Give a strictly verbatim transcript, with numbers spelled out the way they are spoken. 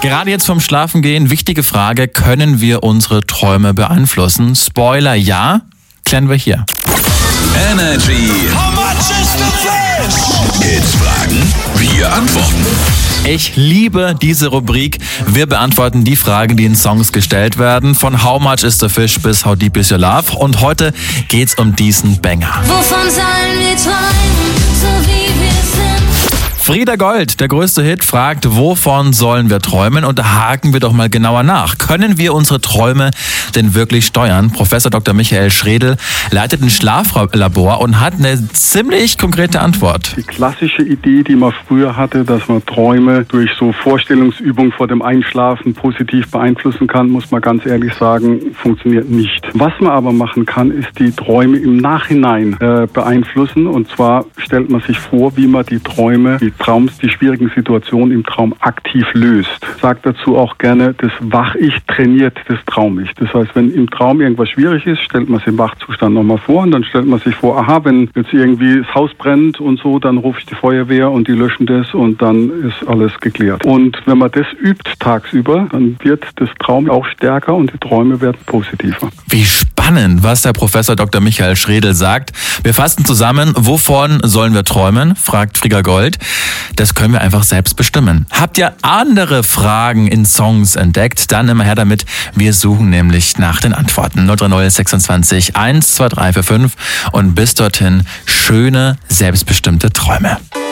Gerade jetzt vom Schlafengehen, wichtige Frage, können wir unsere Träume beeinflussen? Spoiler, ja, klären wir hier. Energy. How much is the fish? Hits fragen, wir antworten. Ich liebe diese Rubrik. Wir beantworten die Fragen, die in Songs gestellt werden. Von How much is the fish bis How deep is your love. Und heute geht's um diesen Banger. Wovon sollen wir träumen, so wie wir sind? Frieda Gold, der größte Hit, fragt, wovon sollen wir träumen? Und da haken wir doch mal genauer nach. Können wir unsere Träume denn wirklich steuern? Professor Doktor Michael Schredl leitet ein Schlaflabor und hat eine ziemlich konkrete Antwort. Die klassische Idee, die man früher hatte, dass man Träume durch so Vorstellungsübungen vor dem Einschlafen positiv beeinflussen kann, muss man ganz ehrlich sagen, funktioniert nicht. Was man aber machen kann, ist die Träume im Nachhinein äh, beeinflussen. Und zwar stellt man sich vor, wie man die Träume, die Traums, die schwierigen Situationen im Traum aktiv löst. Sagt dazu auch gerne, das Wach-Ich trainiert das Traum-Ich. Das heißt, wenn im Traum irgendwas schwierig ist, stellt man sich im Wachzustand nochmal vor und dann stellt man sich vor, aha, wenn jetzt irgendwie das Haus brennt und so, dann rufe ich die Feuerwehr und die löschen das und dann ist alles geklärt. Und wenn man das übt tagsüber, dann wird das Traum auch stärker und die Träume werden positiver. Wie spannend, was der Professor Doktor Michael Schredl sagt. Wir fassen zusammen, wovon sollen wir träumen? Fragt Frieda Gold. Das können wir einfach selbst bestimmen. Habt ihr andere Fragen in Songs entdeckt? Dann immer her damit. Wir suchen nämlich nach den Antworten. null drei null sechsundzwanzig eins zwei drei vier fünf und bis dorthin schöne, selbstbestimmte Träume.